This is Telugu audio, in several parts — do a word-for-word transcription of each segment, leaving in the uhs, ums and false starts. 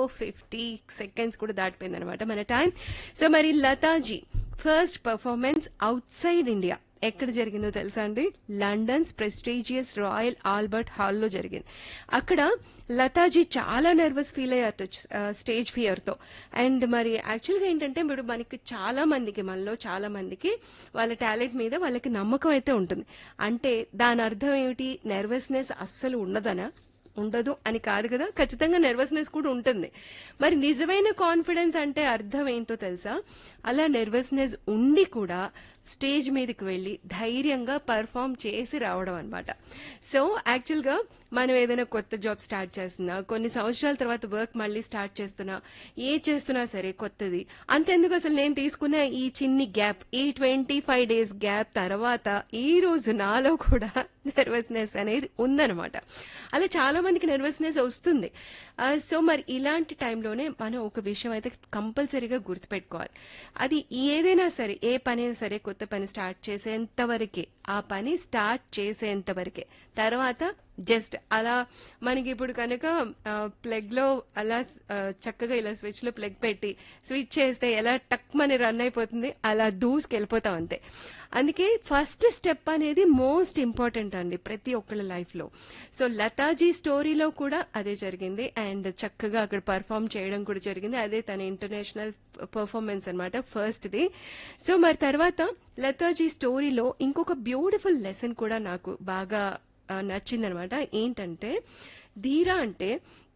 ఫిఫ్టీ సెకండ్స్ కూడా దాటిపోయింది అనమాట మన టైం. సో మరి Lataji first performance out side India ఎక్కడ జరిగిందో తెలుసా అండి? లండన్స్ ప్రెస్టీజియస్ రాయల్ ఆల్బర్ట్ హాల్లో జరిగింది. అక్కడ లతాజీ చాలా నర్వస్ ఫీల్ అయ్యారు స్టేజ్ ఫియర్ తో. అండ్ మరి యాక్చువల్గా ఏంటంటే ఇప్పుడు మనకి చాలా మందికి మనలో చాలా మందికి వాళ్ళ టాలెంట్ మీద వాళ్ళకి నమ్మకం అయితే ఉంటుంది. అంటే దాని అర్థం ఏమిటి? నర్వస్నెస్ అస్సలు ఉండదనా? ఉండదు అని కాదు కదా, ఖచ్చితంగా నర్వస్నెస్ కూడా ఉంటుంది. మరి నిజమైన కాన్ఫిడెన్స్ అంటే అర్థం ఏంటో తెలుసా? అలా నర్వస్నెస్ ఉండి కూడా స్టేజ్ మీదకి వెళ్లి ధైర్యంగా పర్ఫామ్ చేసి రావడం అనమాట. సో యాక్చువల్ గా మనం ఏదైనా కొత్త జాబ్ స్టార్ట్ చేస్తున్నా, కొన్ని సంవత్సరాల తర్వాత వర్క్ మళ్ళీ స్టార్ట్ చేస్తున్నా, ఏ చేస్తున్నా సరే కొత్తది, అంతెందుకు అసలు నేను తీసుకున్న ఈ చిన్ని గ్యాప్, ఈ ట్వంటీ ఫైవ్ డేస్ గ్యాప్ తర్వాత ఈ రోజు నాలో కూడా నర్వస్నెస్ అనేది ఉందన్నమాట. అలా చాలా మందికి నర్వస్నెస్ వస్తుంది. సో మరి ఇలాంటి టైంలోనే మనం ఒక విషయం అయితే కంపల్సరీగా గుర్తుపెట్టుకోవాలి. అది ఏదైనా సరే, ఏ పని అయినా సరే, కొత్త పని స్టార్ట్ చేసేంత వరకే, ఆ పని స్టార్ట్ చేసేంత వరకే. తర్వాత జస్ట్ అలా మనకి ఇప్పుడు కనుక ప్లగ్ లో అలా చక్కగా ఇలా స్విచ్ లో ప్లగ్ పెట్టి స్విచ్ చేస్తే ఎలా టక్ మని రన్ అయిపోతుంది, అలా దూసుకెళ్ళిపోతాం అంతే. అందుకే ఫస్ట్ స్టెప్ అనేది మోస్ట్ ఇంపార్టెంట్ అండి ప్రతి ఒక్కళ్ళ లైఫ్ లో. సో లతాజీ స్టోరీలో కూడా అదే జరిగింది. అండ్ చక్కగా అక్కడ పర్ఫామ్ చేయడం కూడా జరిగింది. అదే తన ఇంటర్నేషనల్ పర్ఫార్మెన్స్ అనమాట ఫస్ట్ ది. సో మరి తర్వాత లతాజీ స్టోరీలో ఇంకొక బ్యూటిఫుల్ లెసన్ కూడా నాకు బాగా నచ్చిందనమాట. ఏంటంటే ధీరా అంటే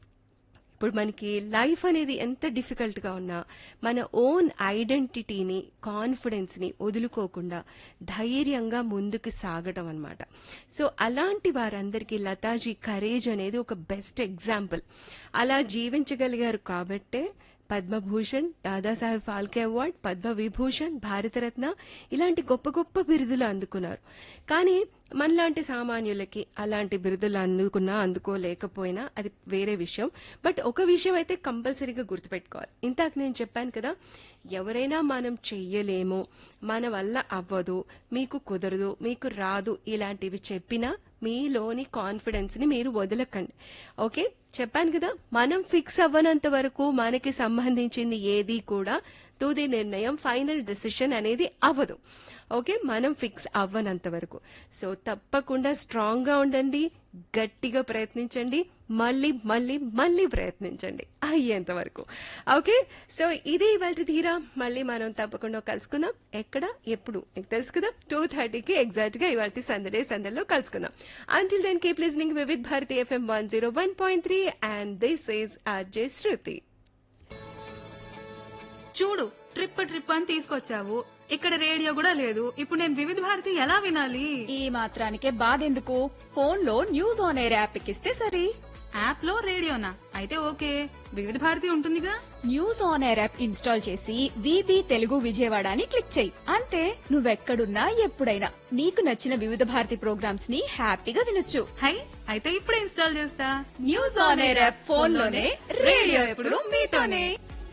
ఇప్పుడు మనకి లైఫ్ అనేది ఎంత డిఫికల్ట్ గా ఉన్నా మన ఓన్ ఐడెంటిటీని, కాన్ఫిడెన్స్ ని వదులుకోకుండా ధైర్యంగా ముందుకు సాగటం అనమాట. సో అలాంటి వారందరికీ లతాజీ కరేజ్ అనేది ఒక బెస్ట్ ఎగ్జాంపుల్. అలా జీవించగలిగారు కాబట్టే పద్మభూషణ్, దాదాసాహెబ్ ఫాల్కే అవార్డ్, పద్మ విభూషణ్, భారతరత్న ఇలాంటి గొప్ప గొప్ప బిరుదులు అందుకున్నారు. కానీ మనలాంటి సామాన్యులకి అలాంటి బిరుదులు అందుకున్నా అందుకోలేకపోయినా అది వేరే విషయం. బట్ ఒక విషయం అయితే కంపల్సరీగా గుర్తుపెట్టుకోవాలి. ఇంతాక నేను చెప్పాను కదా, ఎవరైనా మనం చెయ్యలేము, మన వల్ల అవ్వదు, మీకు కుదరదు, మీకు రాదు ఇలాంటివి చెప్పినా మీలోని కాన్ఫిడెన్స్ ని మీరు వదలకండి. ఓకే, చెప్పాను కదా, మనం ఫిక్స్ అవ్వనంత వరకు మనకి సంబంధించింది ఏది కూడా తుది నిర్ణయం, ఫైనల్ డెసిషన్ అనేది అవ్వదు. ఓకే, మనం ఫిక్స్ అవ్వనంత వరకు. సో తప్పకుండా స్ట్రాంగ్ గా ఉండండి, గట్టిగా ప్రయత్నించండి, మళ్ళీ మళ్ళీ మళ్ళీ ప్రయత్నించండి అయ్యేంత వరకు. ఓకే, సో ఇది ఇవాళ ధీరా. మళ్ళీ మనం తప్పకుండా కలుసుకుందాం. ఎక్కడ, ఎప్పుడు మీకు తెలుసు కదా, టూ థర్టీకి ఎగ్జాక్ట్ గా ఇవాళ సందడే సందడిలో కలుసుకుందాం. Until then keep listening Vividh Bharati FM one zero one point three and this is RJ శృతి. చూడు, ట్రిప్ ట్రిప్ అని తీసుకొచ్చావు, ఇక్కడ రేడియో కూడా లేదు. ఇప్పుడు నేను వివిధ భారతి ఎలా వినాలి? ఈ మాత్రానికే బాధెందుకు? ఫోన్ లో న్యూస్ ఆన్ ఎయిర్ యాప్ ఎక్కిస్తే సరి. యాప్ లో రేడియోనా? అయితే ఓకే, వివిధ భారతి ఉంటుందిగా. News on air app install చేసి విబి తెలుగు విజయవాడ అని క్లిక్ చేయి. అంతే, నువ్వెక్కడున్నా ఎప్పుడైనా నీకు నచ్చిన వివిధ భారతి ప్రోగ్రామ్స్ ని హ్యాపీగా వినొచ్చు. హై, అయితే ఇప్పుడే ఇన్స్టాల్ చేస్తా. News on air app phone లోనే, రేడియో ఎప్పుడు మీతోనే.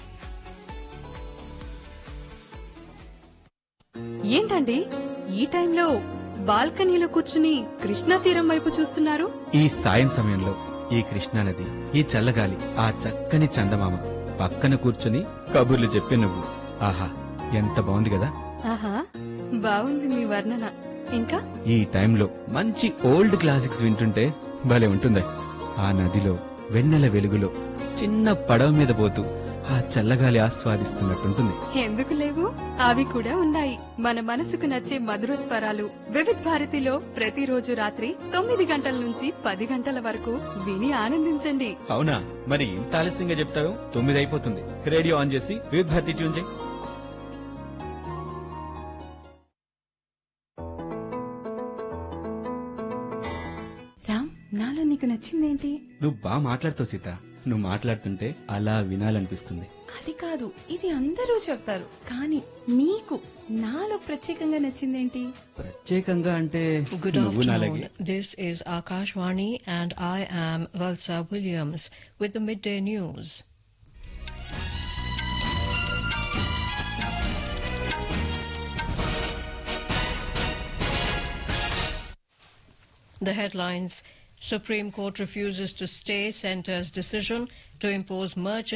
ఏంటండి ఈ టైంలో బాల్కనీలో కూర్చుని కృష్ణా తీరం వైపు చూస్తున్నారు? ఈ సాయం సమయంలో ఈ కృష్ణానది, ఈ చల్లగాలి, ఆ చక్కని చందమామ పక్కన కూర్చుని కబుర్లు చెప్పే నువ్వు, ఆహా ఎంత బాగుంది కదా. ఆహా, బాగుంది మీ వర్ణన. ఇంకా ఈ టైంలో మంచి ఓల్డ్ క్లాసిక్స్ వింటుంటే భలే ఉంటుంది. ఆ నదిలో వెన్నెల వెలుగులో చిన్న పడవ మీద పోతూ ఆ చల్లగాలి ఆస్వాదిస్తున్నట్టుంటుంది. ఎందుకు లేవు, అవి కూడా ఉన్నాయి. మన మనసుకు నచ్చే మధుర స్వరాలు వివిధ్ భారతిలో ప్రతిరోజు రాత్రి తొమ్మిది గంటల నుంచి పది గంటల వరకు విని ఆనందించండి. అవునా, మరి ఇంత ఆలస్యంగా చెప్తావు? తొమ్మిది అయిపోతుంది. రేడియో ఆన్ చేసి వివిధ భారతి ట్యూన్ చేయి. రామ్, నాలో నీకు నచ్చిందేంటి? నువ్వు బాగా మాట్లాడుతావు సీత. నువ్వు మాట్లాడుతుంటే అలా వినాలనిపిస్తుంది. అది కాదు, ఇది అందరూ చెప్తారు, కానీ నీకు నాలో ప్రత్యేకంగా నచ్చిందేంటి? ప్రత్యేకంగా అంటే Good నువ్వు నాలాగే. afternoon. This is Akashvani and I am Valsa Williams with the midday news. The headlines: Supreme Court refuses to stay centre's decision to impose merchant